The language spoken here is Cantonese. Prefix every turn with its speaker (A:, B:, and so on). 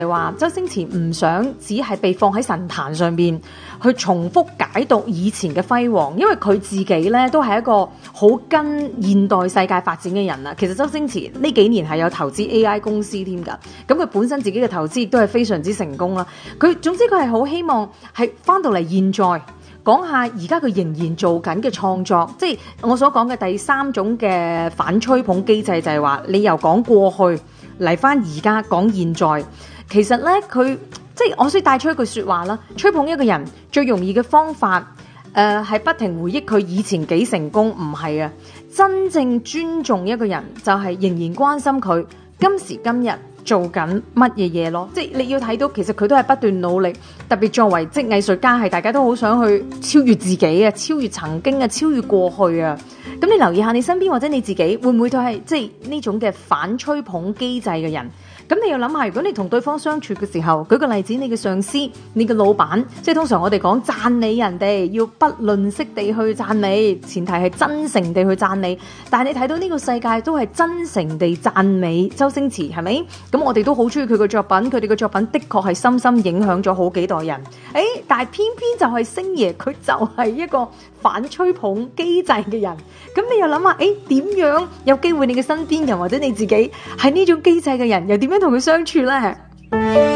A: 話周星馳唔想只係被放喺神壇上邊去重複解讀以前嘅輝煌，因為佢自己咧都係一個好跟現代世界發展嘅人啦。其實周星馳呢幾年係有投資 AI 公司添㗎，咁佢本身自己嘅投資亦都係非常之成功啦。總之佢係好希望係翻到嚟現在講下而家佢仍然做緊嘅創作，即係我所講嘅第三種嘅反吹捧機制，就係話你由講過去嚟翻而家講現在。其實咧，佢即係我需帶出一句說話啦，吹捧一個人最容易嘅方法，係不停回憶佢以前幾成功，唔係啊！真正尊重一個人，就係仍然關心佢今時今日做緊乜嘢嘢咯。即係你要睇到，其實佢都係不斷努力，特別作為即係藝術家，係大家都好想去超越自己啊，超越曾經啊，超越過去啊。咁你留意下你身邊或者你自己，會唔會都係即係呢種嘅反吹捧機制嘅人？咁你要諗下，如果你同對方相處嘅時候，舉個例子，你嘅上司、你嘅老闆，即係通常我哋講讚美人哋，要不吝嗇地去讚美，前提係真誠地去讚美。但係你睇到呢個世界都係真誠地讚美周星馳，係咪？咁我哋都好中意佢嘅作品，佢哋嘅作品的確係深深影響咗好幾代人。但係偏偏就係星爺，佢就係一個反吹捧機制嘅人。咁你又諗下，點樣有機會你嘅身邊人或者你自己係呢種機制嘅人，又點樣同佢相處呢？